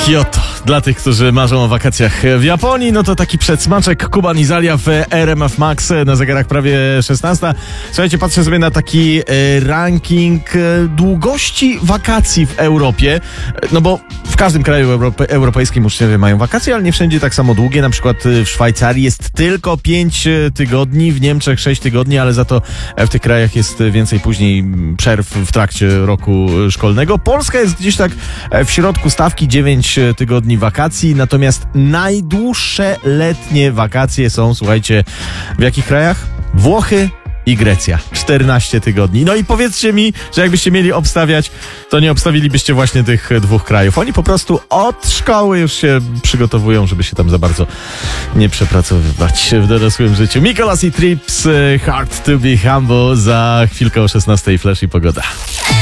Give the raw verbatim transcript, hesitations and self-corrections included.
Kyoto. Dla tych, którzy marzą o wakacjach w Japonii, no to taki przedsmaczek. Kuba Nizalia w R M F Max, na zegarach prawie szesnasta. Słuchajcie, patrzę sobie na taki e, ranking e, długości wakacji w Europie, no bo w każdym kraju Europy, europejskim uczniowie mają wakacje, ale nie wszędzie tak samo długie. Na przykład w Szwajcarii jest tylko pięć tygodni, w Niemczech sześć tygodni, ale za to w tych krajach jest więcej później przerw w trakcie roku szkolnego. Polska jest gdzieś tak w środku stawki, dziewięć tygodni wakacji, natomiast najdłuższe letnie wakacje są, słuchajcie, w jakich krajach? Włochy i Grecja. czternaście tygodni. No i powiedzcie mi, że jakbyście mieli obstawiać, to nie obstawilibyście właśnie tych dwóch krajów. Oni po prostu od szkoły już się przygotowują, żeby się tam za bardzo nie przepracowywać w dorosłym życiu. Mikolas i Trips, Hard to be Humble, za chwilkę o szesnastej Flash i pogoda.